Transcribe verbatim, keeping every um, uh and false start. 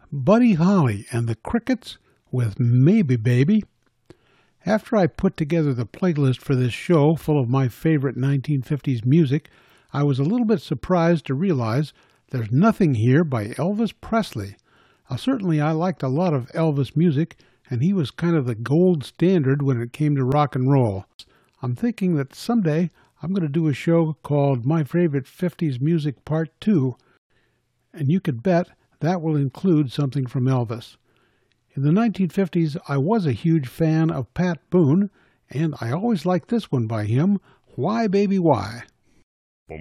Buddy Holly and the Crickets with Maybe Baby. After I put together the playlist for this show full of my favorite nineteen fifties music, I was a little bit surprised to realize there's nothing here by Elvis Presley. Uh, certainly I liked a lot of Elvis music, and he was kind of the gold standard when it came to rock and roll. I'm thinking that someday I'm going to do a show called My Favorite fifties Music Part two, and you could bet that will include something from Elvis. In the nineteen fifties, I was a huge fan of Pat Boone, and I always liked this one by him, Why Baby Why?